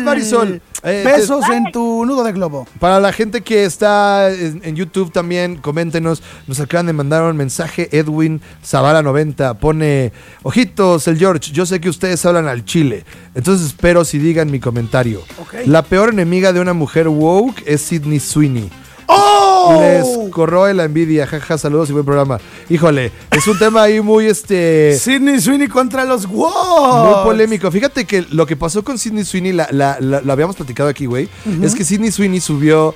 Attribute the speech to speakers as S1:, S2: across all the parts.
S1: Marisol.
S2: Besos en tu nudo de globo.
S1: Para la gente que está en YouTube también, coméntenos. Nos acaban de mandar un mensaje. Edwin Zavala 90 pone: ojitos, el George, yo sé que ustedes hablan al chile, entonces espero si digan mi comentario.
S2: Okay.
S1: La peor enemiga de una mujer woke es Sydney Sweeney.
S2: ¡Oh!
S1: Les corroe la envidia, jaja, saludos y buen programa. Híjole, es un tema ahí muy
S2: Sydney Sweeney contra los woke.
S1: muy polémico. Fíjate que lo que pasó con Sydney Sweeney, lo habíamos platicado aquí, güey. Es que Sydney Sweeney subió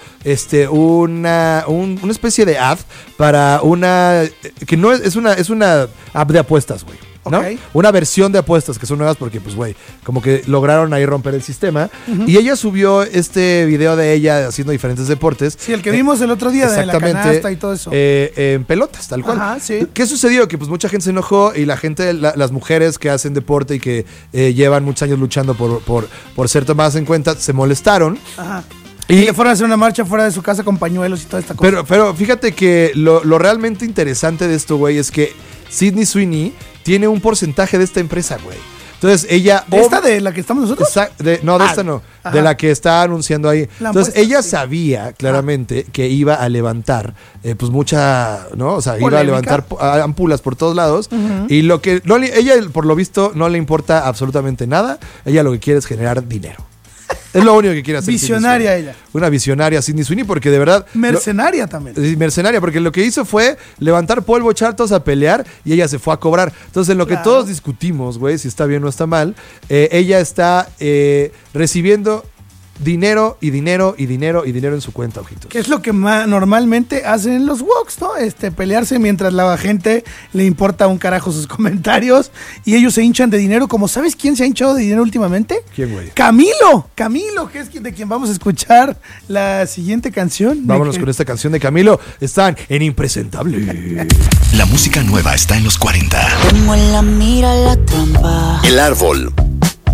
S1: una especie de ad para que no es una app de apuestas, güey. ¿No?
S2: Okay.
S1: Una versión de apuestas que son nuevas porque, pues, güey, como que lograron ahí romper el sistema. Y ella subió este video de ella haciendo diferentes deportes.
S2: Sí, el que vimos el otro día de la canasta y todo eso.
S1: En pelotas, tal cual.
S2: Ajá, sí.
S1: ¿Qué sucedió? Que, pues, mucha gente se enojó y la gente, las mujeres que hacen deporte y que llevan muchos años luchando por ser tomadas en cuenta, se molestaron.
S2: Ajá. Y le fueron a hacer una marcha fuera de su casa con pañuelos y toda esta cosa.
S1: Pero fíjate que lo realmente interesante de esto, güey, es que Sydney Sweeney tiene un porcentaje de esta empresa, güey. Entonces ella...
S2: ¿De esta de la que estamos nosotros?
S1: No, de esta no. Ajá. De la que está anunciando ahí. Entonces ella sabía claramente que iba a levantar pues mucha, ¿no? O sea,
S2: ¿polémica?
S1: Iba a levantar ampulas por todos lados. Y lo que ella, por lo visto, no le importa absolutamente nada. Ella lo que quiere es generar dinero. Es lo único que quiere hacer.
S2: Visionaria ella.
S1: Una visionaria Sydney Sweeney, porque de verdad...
S2: Mercenaria también.
S1: Mercenaria, porque lo que hizo fue levantar polvo, echar todos a pelear y ella se fue a cobrar. Entonces, en lo que todos discutimos, güey, si está bien o está mal, ella está recibiendo dinero y dinero y dinero y dinero en su cuenta, ojitos.
S2: Que es lo que normalmente hacen los wokes, ¿no? Pelearse mientras la gente le importa un carajo sus comentarios y ellos se hinchan de dinero. Como, ¿sabes quién se ha hinchado de dinero últimamente?
S1: ¿Quién, güey?
S2: Camilo, que es de quien vamos a escuchar la siguiente canción.
S1: Vámonos con esta canción de Camilo. Están en Impresentable.
S3: La música nueva está en los 40.
S4: Como en la mira la trampa.
S3: El árbol